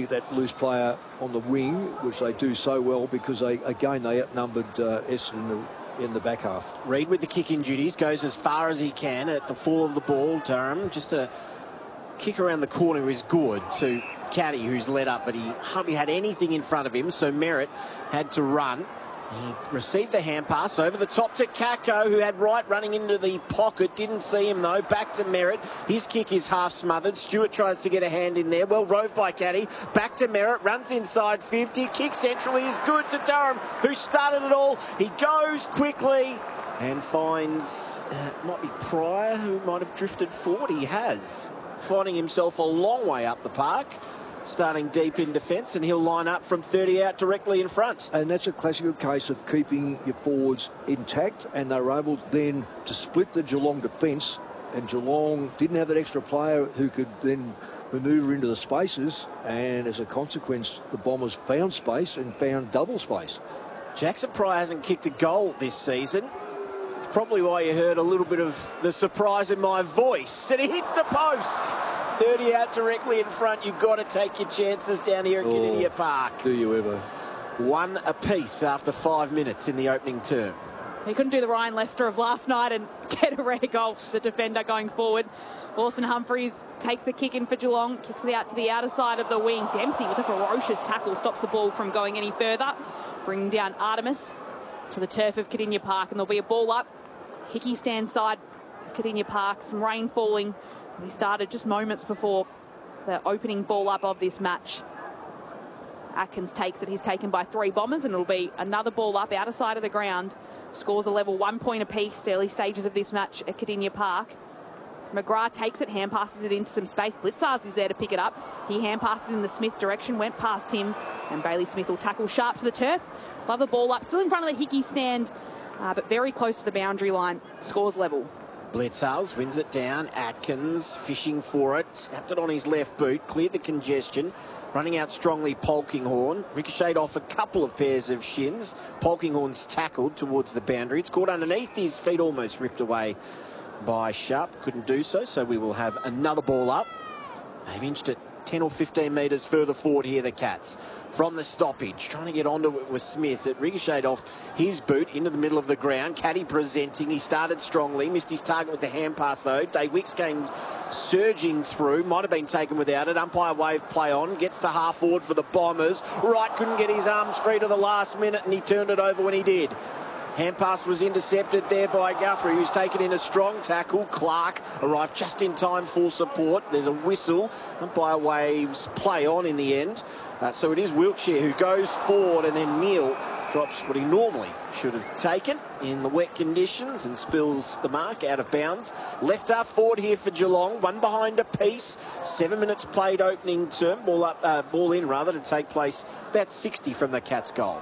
that loose player on the wing, which they do so well because they outnumbered Essendon in the back half. Reid with the kick-in duties goes as far as he can at the fall of the ball. Durham just a kick around the corner is good to Caddy, who's led up, but he hardly had anything in front of him, so Merritt had to run. He received the hand pass over the top to Kako, who had Wright running into the pocket. Didn't see him, though. Back to Merritt. His kick is half smothered. Stewart tries to get a hand in there. Well roved by Caddy. Back to Merritt. Runs inside 50. Kick centrally is good to Durham, who started it all. He goes quickly and finds, might be Pryor, who might have drifted forward. He has. Finding himself a long way up the park. Starting deep in defence, and he'll line up from 30 out directly in front. And that's a classical case of keeping your forwards intact, and they were able then to split the Geelong defence, and Geelong didn't have that extra player who could then manoeuvre into the spaces, and as a consequence, the Bombers found space and found double space. Jackson Pryor hasn't kicked a goal this season. It's probably why you heard a little bit of the surprise in my voice. And he hits the post. 30 out directly in front. You've got to take your chances down here at Kardinia Park. Do you ever? One apiece after 5 minutes in the opening term. He couldn't do the Ryan Lester of last night and get a rare goal, the defender going forward. Lawson Humphries takes the kick in for Geelong, kicks it out to the outer side of the wing. Dempsey with a ferocious tackle stops the ball from going any further. Bringing down Artemis to the turf of Kardinia Park, and there'll be a ball up. Hickey stands side of Kardinia Park, some rain falling. We started just moments before the opening ball up of this match. Atkins takes it. He's taken by 3 Bombers, and it'll be another ball up outer side of the ground. Scores a level 1 point apiece, early stages of this match at Kardinia Park. McGrath takes it, hand passes it into some space. Blitzarves is there to pick it up. He hand passed it in the Smith direction, went past him, and Bailey Smith will tackle sharp to the turf. Love the ball up, still in front of the Hickey stand, but very close to the boundary line. Scores level. Blitzarves wins it down. Atkins fishing for it. Snapped it on his left boot. Cleared the congestion. Running out strongly, Polkinghorne. Ricocheted off a couple of pairs of shins. Polkinghorne's tackled towards the boundary. It's caught underneath his feet, almost ripped away by Sharp. Couldn't do so, so we will have another ball up. They've inched it 10 or 15 metres further forward here, the Cats. From the stoppage, trying to get onto it with Smith. It ricocheted off his boot into the middle of the ground. Caddy presenting. He started strongly. Missed his target with the hand pass, though. Dave Wicks came surging through. Might have been taken without it. Umpire wave play on. Gets to half forward for the Bombers. Wright couldn't get his arms free to the last minute, and he turned it over when he did. Hand pass was intercepted there by Guthrie, who's taken in a strong tackle. Clark arrived just in time for support. There's a whistle. Umpire waves play on in the end. So it is Wiltshire who goes forward, and then Neil drops what he normally should have taken in the wet conditions and spills the mark out of bounds. Left half forward here for Geelong. One behind a piece. 7 minutes played opening term. Ball in to take place about 60 from the Cats' goal.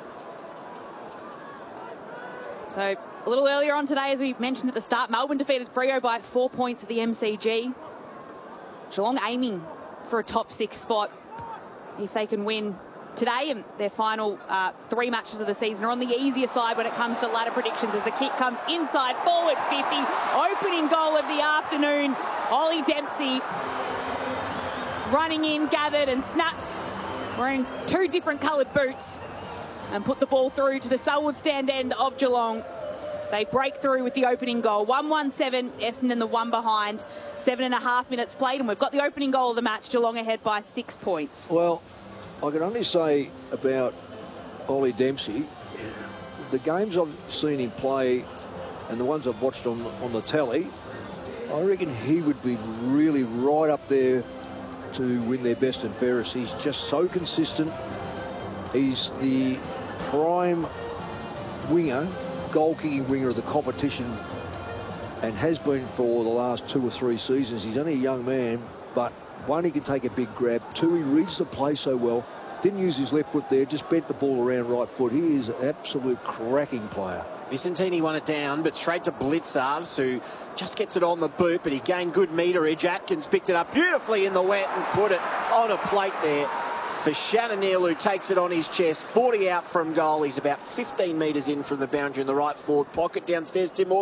So a little earlier on today, as we mentioned at the start, Melbourne defeated Freo by 4 points at the MCG. Geelong aiming for a top 6 spot if they can win today, and their final 3 matches of the season are on the easier side when it comes to ladder predictions, as the kick comes inside forward 50. Opening goal of the afternoon. Ollie Dempsey running in, gathered and snapped, wearing 2 different coloured boots, and put the ball through to the Selwood stand end of Geelong. They break through with the opening goal. 1-1-7, Essendon the one behind. 7.5 minutes played, and we've got the opening goal of the match. Geelong ahead by 6 points. Well, I can only say about Ollie Dempsey, the games I've seen him play and the ones I've watched on the telly, I reckon he would be really right up there to win their best and fairest. He's just so consistent. He's the prime winger, goal-kicking winger of the competition, and has been for the last 2 or 3 seasons. He's only a young man, but 1, he can take a big grab. 2, he reads the play so well. Didn't use his left foot there, just bent the ball around right foot. He is an absolute cracking player. Vicentini won it down, but straight to Blitzarves, who just gets it on the boot, but he gained good meterage. Atkins picked it up beautifully in the wet and put it on a plate there for Shannon Neal, who takes it on his chest. 40 out from goal. He's about 15 metres in from the boundary in the right forward pocket. Downstairs, Tim Morgan.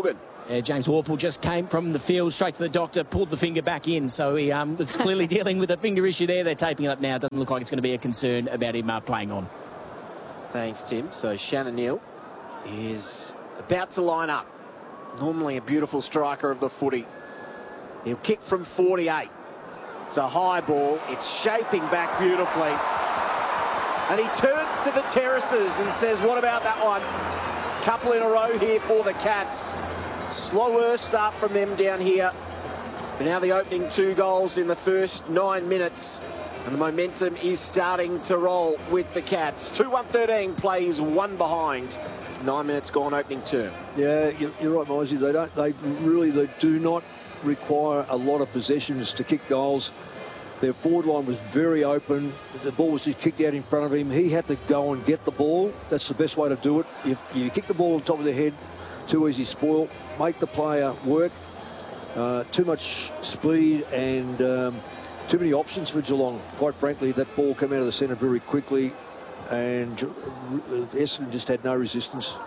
James Warple just came from the field straight to the doctor, pulled the finger back in. So he was clearly dealing with a finger issue there. They're taping it up now. It doesn't look like it's going to be a concern about him playing on. Thanks, Tim. So Shannon Neal is about to line up. Normally a beautiful striker of the footy. He'll kick from 48. It's a high ball. It's shaping back beautifully. And he turns to the terraces and says, what about that one? Couple in a row here for the Cats. Slower start from them down here. But now the opening 2 goals in the first 9 minutes. And the momentum is starting to roll with the Cats. 2-1-13 plays 1 behind. 9 minutes gone opening term. Yeah, you're right, Mosey. They do not require a lot of possessions to kick goals. Their forward line was very open. The ball was just kicked out in front of him. He had to go and get the ball. That's the best way to do it. If you kick the ball on top of the head, too easy spoil. Make the player work. Too much speed and too many options for Geelong. Quite frankly, that ball came out of the centre very quickly, and Essendon just had no resistance.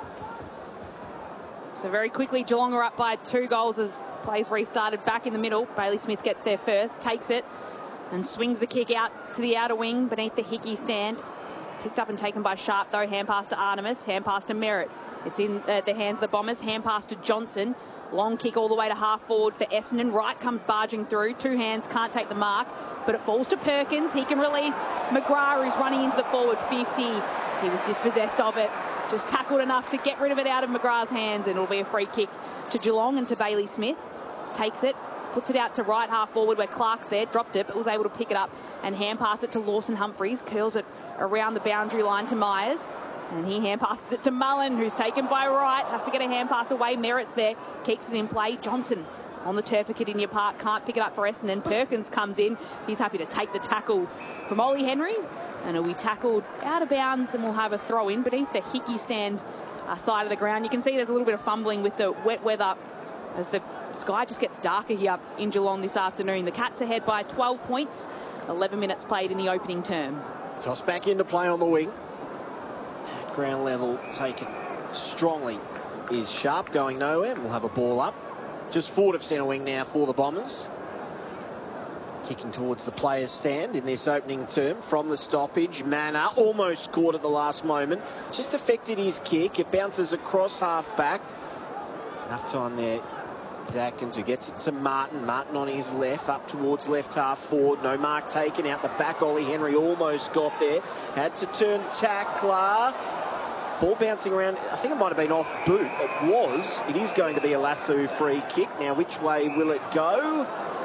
So very quickly, Geelong are up by 2 goals as plays restarted back in the middle. Bailey Smith gets there first, takes it, and swings the kick out to the outer wing beneath the Hickey stand. It's picked up and taken by Sharp, though. Hand pass to Artemis, hand pass to Merritt. It's in the hands of the Bombers. Hand pass to Johnson. Long kick all the way to half forward for Essendon. Wright comes barging through. 2 hands, can't take the mark, but it falls to Perkins. He can release McGrath, who's running into the forward 50. He was dispossessed of it. Just tackled enough to get rid of it out of McGrath's hands, and it'll be a free kick to Geelong and to Bailey Smith. Takes it, puts it out to right half forward where Clark's there, dropped it, but was able to pick it up and hand pass it to Lawson Humphries, curls it around the boundary line to Myers, and he hand passes it to Mullen, who's taken by Wright, has to get a hand pass away. Merritt's there, keeps it in play. Johnson on the turf at Kardinia Park, can't pick it up for Essendon. Perkins comes in, he's happy to take the tackle from Ollie Henry, and it'll be tackled out of bounds, and we'll have a throw in beneath the Hickey stand side of the ground. You can see there's a little bit of fumbling with the wet weather as the sky just gets darker here in Geelong this afternoon. The Cats ahead by 12 points, 11 minutes played in the opening term. Toss back into play on the wing. Ground level taken strongly is Sharp, going nowhere. We'll have a ball up. Just forward of centre wing now for the Bombers. Kicking towards the players' stand in this opening term from the stoppage. Manor almost scored at the last moment. Just affected his kick. It bounces across half back. Enough time there. Atkins, who gets it to Martin. Martin on his left, up towards left half forward. No mark taken out the back. Ollie Henry almost got there. Had to turn tackler. Ball bouncing around. I think it might have been off boot. It was. It is going to be a Lasso free kick. Now, which way will it go?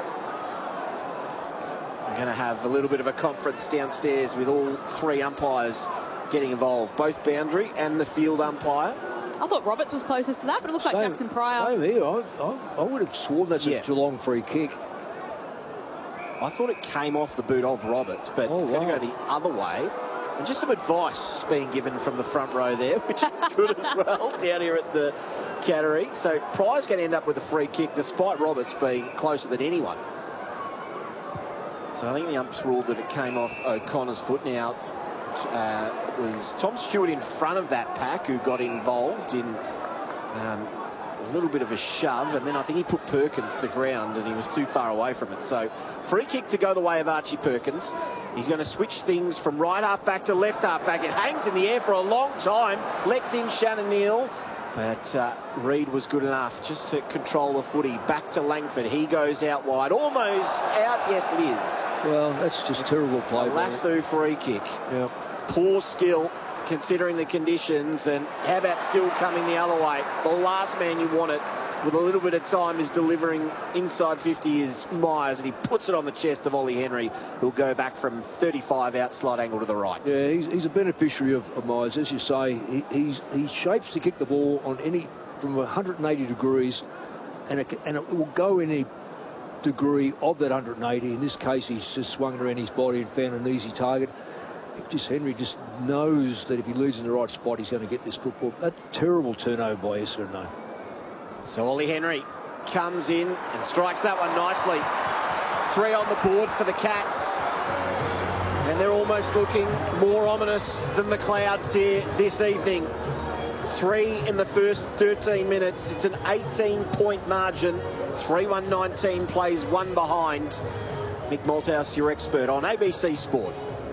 We're going to have a little bit of a conference downstairs with all 3 umpires getting involved, both boundary and the field umpire. I thought Roberts was closest to that, but it looks like Jackson Pryor. Same here. I would have sworn that's a Geelong free kick. I thought it came off the boot of Roberts, but it's going to go the other way. And just some advice being given from the front row there, which is good as well, down here at the Cattery. So Pryor's going to end up with a free kick, despite Roberts being closer than anyone. So I think the umps ruled that it came off O'Connor's foot. Now, it was Tom Stewart in front of that pack who got involved in a little bit of a shove, and then I think he put Perkins to ground and he was too far away from it. So free kick to go the way of Archie Perkins. He's going to switch things from right half back to left half back. It hangs in the air for a long time, lets in Shannon Neal, but Reid was good enough just to control the footy. Back to Langford. He goes out wide. Almost out. Yes, it is. Well, that's just terrible play. Lasso free kick. Yep. Poor skill considering the conditions, and how about skill coming the other way? The last man you want it with a little bit of time is delivering inside 50 is Myers, and he puts it on the chest of Ollie Henry, who'll go back from 35 out slight angle to the right. Yeah, he's a beneficiary of Myers. As you say, he shapes to kick the ball on any from 180 degrees, and it will go any degree of that 180. In this case, he's just swung it around his body and found an easy target. Henry just knows that if he leaves in the right spot, he's going to get this football. A terrible turnover by Essendon, though. So Ollie Henry comes in and strikes that one nicely. 3 on the board for the Cats. And they're almost looking more ominous than the clouds here this evening. 3 in the first 13 minutes. It's an 18-point margin. 3-1-19 plays one behind. Mick Malthouse, your expert on ABC Sport.